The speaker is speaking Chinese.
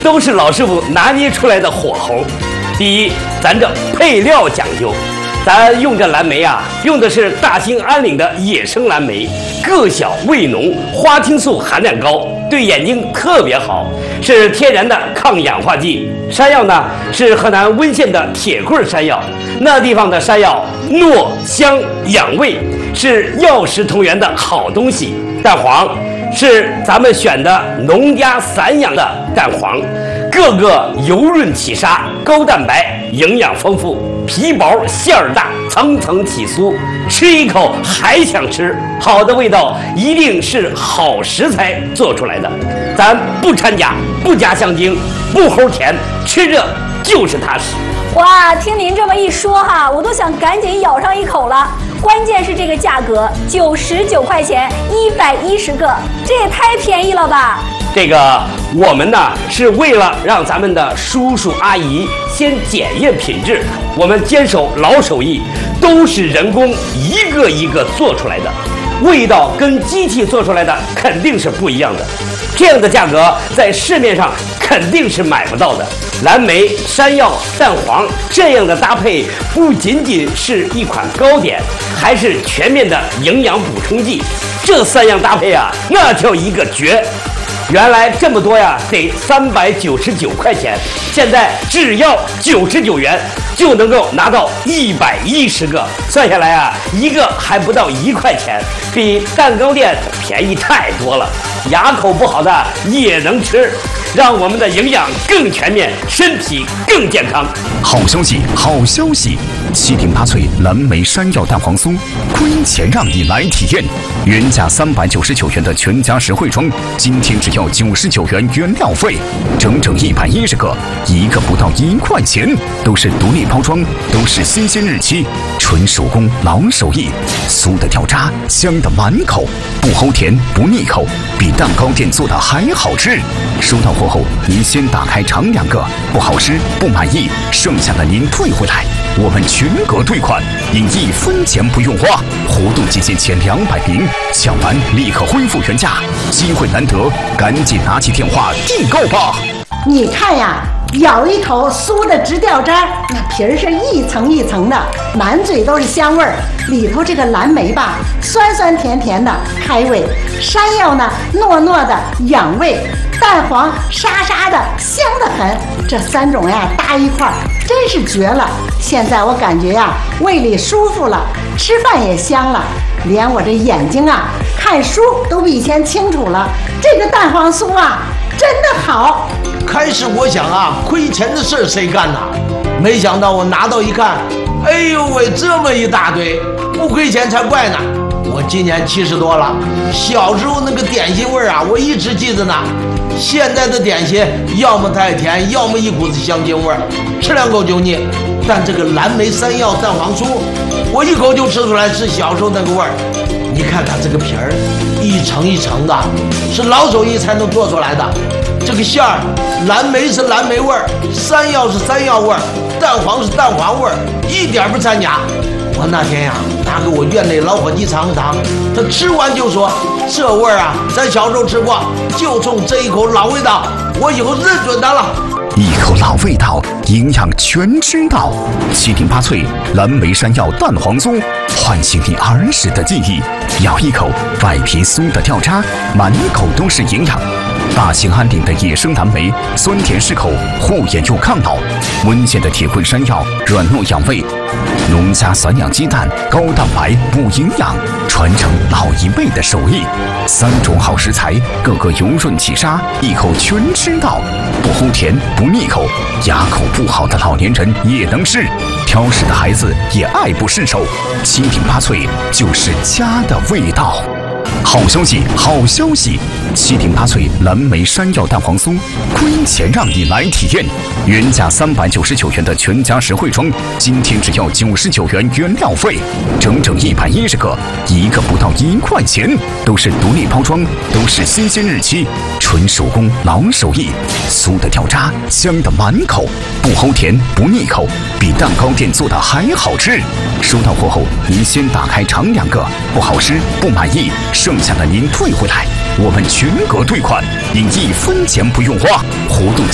都是老师傅拿捏出来的火候。第一，咱这配料讲究，咱用这蓝莓啊，用的是大兴安岭的野生蓝莓，个小味浓，花青素含量高，对眼睛特别好，是天然的抗氧化剂。山药呢，是河南温县的铁棍山药，那地方的山药糯香养胃，是药食同源的好东西。蛋黄是咱们选的农家散养的蛋黄，个个油润起沙，高蛋白，营养丰富，皮薄馅儿大，层层起酥，吃一口还想吃。好的味道一定是好食材做出来的，咱不掺假，不加香精，不齁甜，吃着就是踏实。 哇，听您这么一说哈，我都想赶紧咬上一口了。关键是这个价格，99块钱，110个，这也太便宜了吧！ 这个我们呢是为了让咱们的叔叔阿姨先检验品质，我们坚守老手艺，都是人工一个一个做出来的，味道跟机器做出来的肯定是不一样的。这样的价格在市面上肯定是买不到的。蓝莓、山药、蛋黄这样的搭配，不仅仅是一款糕点，还是全面的营养补充剂。这3样搭配啊，那叫一个绝！原来这么多呀，得399块钱，现在只要99元就能够拿到110个，算下来啊，一个还不到1块钱，比蛋糕店便宜太多了。牙口不好的也能吃，让我们的营养更全面，身体更健康。 好消息，好消息！七顶八脆蓝莓山药蛋黄酥，亏钱让你来体验。原价399元的全家实惠装，今天只要99元原料费，整整110个，一个不到1块钱，都是独立包装，都是新鲜日期，纯手工老手艺，酥的掉渣，香的满口，不齁甜不腻口，比蛋糕店做的还好吃。收到货后，您先打开尝2个，不好吃不满意，剩下的您退回来，我们全额退款，您1分钱不用花。活动期间前200名，抢完立刻恢复原价，机会难得，赶紧拿起电话订购吧。 你看呀，咬一口酥的直掉渣，那皮儿是一层一层的，满嘴都是香味儿。里头这个蓝莓吧，酸酸甜甜的开胃；山药呢，糯糯的养胃；蛋黄沙沙的香得很。这3种呀搭一块儿，真是绝了。现在我感觉呀，胃里舒服了，吃饭也香了，连我这眼睛啊看书都比以前清楚了。这个蛋黄酥啊，真的好。 开始我想啊，亏钱的事儿谁干呐？没想到我拿到一看，哎呦喂，这么一大堆，不亏钱才怪呢。我今年70多了，小时候那个点心味儿啊，我一直记着呢。现在的点心要么太甜，要么一股子香精味儿，吃2口就腻。但这个蓝莓山药蛋黄酥，我一口就吃出来是小时候那个味儿。你看看这个皮儿，一层一层的，是老手艺才能做出来的。这个馅儿，蓝莓是蓝莓味儿，山药是山药味儿，蛋黄是蛋黄味儿，一点不掺假。我那天呀，拿给我院内老伙计尝尝，他吃完就说：“这味儿啊，咱小时候吃过，就冲这一口老味道，我以后认准他了。” 一口老味道，营养全知道。七顶八脆蓝莓山药蛋黄酥，唤醒你儿时的记忆。咬一口，外皮酥的掉渣，满口都是营养。大兴安岭的野生蓝莓，酸甜适口，护眼又抗老。温县的铁棍山药，软糯养胃。农家散养鸡蛋，高蛋白补营养，传承老一辈的手艺。3种好食材，个个油润起沙，一口全吃到，不齁甜不腻口，牙口不好的老年人也能吃，挑食的孩子也爱不释手。七顶八脆就是家的味道。好消息，好消息！七顶八脆蓝莓山药蛋黄酥，亏钱让你来体验。原价399元的全家实惠装，今天只要99元原料费，整整110个，一个不到1块钱，都是独立包装，都是新鲜日期，纯手工老手艺，酥的掉渣，香的满口，不齁甜不腻口，比蛋糕店做的还好吃。收到货后，您先打开尝2个，不好吃不满意，剩下的您退回来，我们全额退款，您1分钱不用花。活动